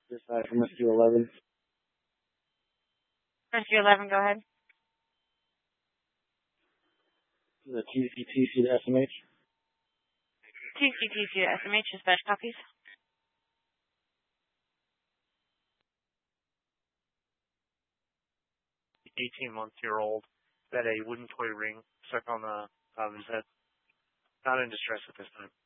Dispatch from Rescue 11. Rescue 11, go ahead. The TCTC to SMH. TCTC to SMH, dispatch copies. The 18-month-year-old had a wooden toy ring stuck on the top of his head. Not in distress at this time.